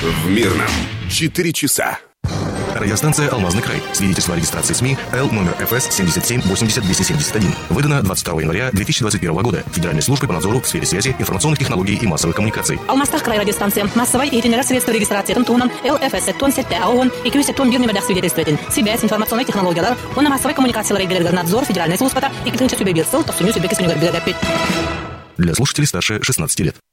В Мирном 4 часа. Радиостанция «Алмазный край». Свидетельство о регистрации СМИ Л номер ФС 77 80 271. Выдано 22 января 2021 года Федеральной службой по надзору в сфере связи, информационных технологий и массовых коммуникаций. Алмастах край радиостанция. Массовой и генеральный средства регистрации Тунтунан ЛФС Тон Сетте АОН и Кюсе Тон Бирнемедах свидетельствует. Связь, информационные технологии, он массовой коммуникации надзор Федеральной службы и клинча Сюбебир Сыл, то Суню Сюбеки Суню Горбига. Для слушателей старше 16 лет.